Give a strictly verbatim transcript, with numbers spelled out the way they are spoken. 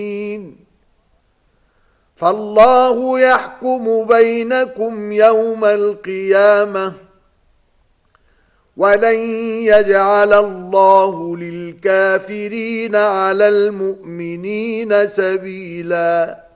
فالله يحكم بينكم يوم القيامة ولن يجعل الله للكافرين على المؤمنين سبيلاً.